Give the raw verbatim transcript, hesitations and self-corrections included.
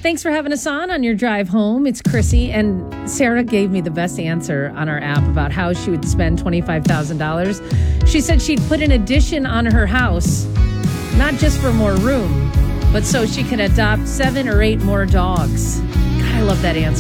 Thanks for having us on on your drive home. It's Chrissy, and Sarah gave me the best answer on our app about how she would spend twenty-five thousand dollars. She said she'd put an addition on her house, not just for more room, but so she can adopt seven or eight more dogs. God, I love that answer.